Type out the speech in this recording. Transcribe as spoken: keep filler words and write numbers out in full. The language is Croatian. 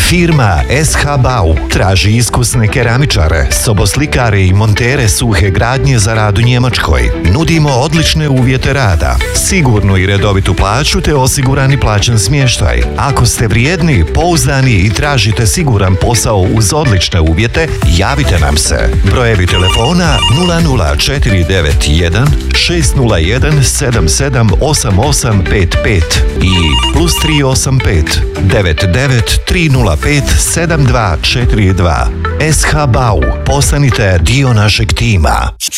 Firma S H Bau traži iskusne keramičare, soboslikare i montere suhe gradnje za rad u Njemačkoj. Nudimo odlične uvjete rada, sigurnu i redovitu plaću te osigurani plaćen smještaj. Ako ste vrijedni, pouzdani i tražite siguran posao uz odlične uvjete, javite nam se. Brojevi telefona nula nula četiri devet jedan šest nula jedan sedam sedam osam osam pet pet i plus tri osam pet devet devet tri nula pet sedam dva četiri dva. S H Bau, postanite dio našeg tima.